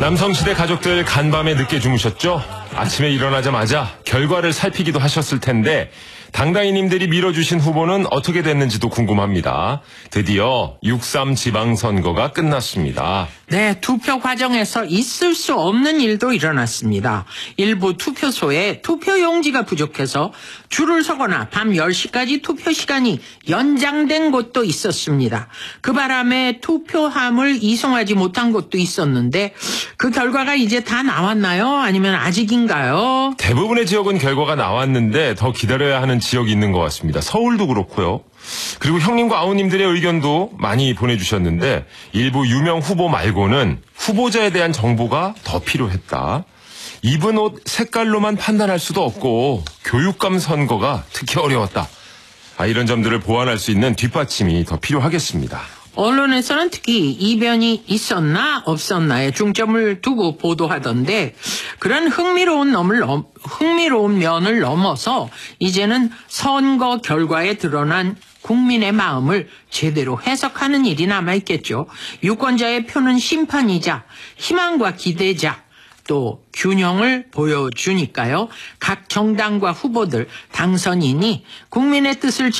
남성시대 가족들 간밤에 늦게 주무셨죠? 아침에 일어나자마자 결과를 살피기도 하셨을 텐데 당당히님들이 밀어주신 후보는 어떻게 됐는지도 궁금합니다. 드디어 6.3 지방선거가 끝났습니다. 네, 투표 과정에서 있을 수 없는 일도 일어났습니다. 일부 투표소에 투표용지가 부족해서 줄을 서거나 밤 10시까지 투표 시간이 연장된 곳도 있었습니다. 그 바람에 투표함을 이송하지 못한 곳도 있었는데 그 결과가 이제 다 나왔나요? 아니면 아직인가요? 대부분의 지역은 결과가 나왔는데 더 기다려야 하는 지역이 있는 것 같습니다. 서울도 그렇고요. 그리고 형님과 아우님들의 의견도 많이 보내주셨는데 일부 유명 후보 말고는 후보자에 대한 정보가 더 필요했다. 입은 옷 색깔로만 판단할 수도 없고 교육감 선거가 특히 어려웠다. 이런 점들을 보완할 수 있는 뒷받침이 더 필요하겠습니다. 언론에서는 특히 이변이 있었나 없었나에 중점을 두고 보도하던데 그런 흥미로운 면을 넘어서 이제는 선거 결과에 드러난 국민의 마음을 제대로 해석하는 일이 남아있겠죠. 유권자의 표는 심판이자 희망과 기대자 또 균형을 보여주니까요. 각 정당과 후보들, 당선인이 국민의 뜻을